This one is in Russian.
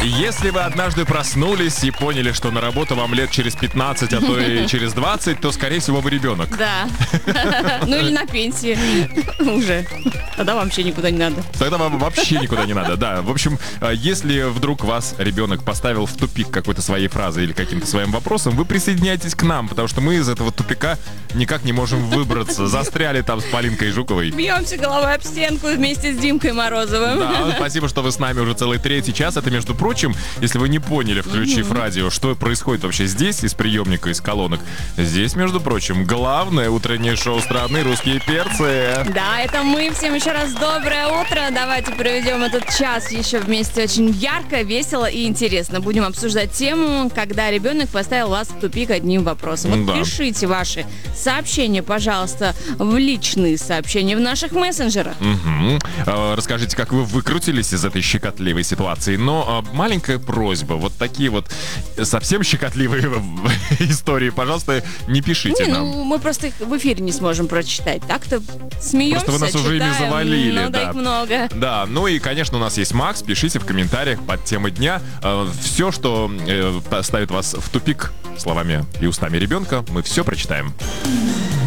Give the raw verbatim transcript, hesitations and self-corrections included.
Если вы однажды проснулись и поняли, что на работу вам лет через пятнадцать, а то и через двадцать, то, скорее всего, вы ребенок. Да. Ну или на пенсии уже. Тогда вообще никуда не надо. Тогда вам вообще никуда не надо, да. В общем, если вдруг вас ребенок поставил в тупик какой-то своей фразой или каким-то своим вопросом, вы присоединяйтесь к нам, потому что мы из этого тупика никак не можем выбраться. Застряли там с Полинкой Жуковой. Бьемся головой об стенку вместе с Димкой Морозовым. Да, спасибо, что вы с нами уже целый третий час. Это, между прочим, если вы не поняли, включив mm-hmm. радио, что происходит вообще здесь, из приемника, из колонок. Здесь, между прочим, главное утреннее шоу страны «Русские перцы». Да, это мы. Всем еще раз доброе утро. Давайте проведем этот час еще вместе очень ярко, весело и интересно. Будем обсуждать тему, когда ребенок поставил вас в тупик одним вопросом. Вот да. Пишите ваши сообщения, пожалуйста, в личные сообщения в наших мессенджерах. Угу. Расскажите, как вы выкрутились из этой щекотливой ситуации. Но маленькая просьба, вот такие вот совсем щекотливые истории, пожалуйста, не пишите не, нам. Ну, мы просто их в эфире не сможем прочитать. Так-то смеемся, Просто вы нас читаем, уже ими завалили. Ну, да, да. их много. Да, ну и, конечно, у нас есть Макс. Пишите в комментариях под темой дня. Все, что ставит вас в тупик словами и устами ребенка, мы все прочитаем.